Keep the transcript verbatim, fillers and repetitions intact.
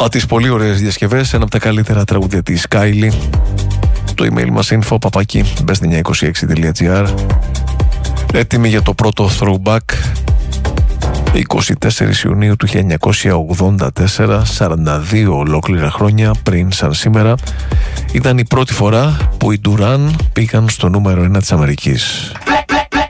Α, τις πολύ ωραίες διασκευές, ένα από τα καλύτερα τραγούδια της Kylie. Το email μας info παπάκι μπες εννιακόσια είκοσι έξι τελεία τζι άρ. Έτοιμοι για το πρώτο throwback. εικοστή τέταρτη Ιουνίου του χίλια εννιακόσια ογδόντα τέσσερα, σαράντα δύο ολόκληρα χρόνια πριν σαν σήμερα, ήταν η πρώτη φορά που οι Duran πήγαν στο νούμερο ένα της Αμερικής.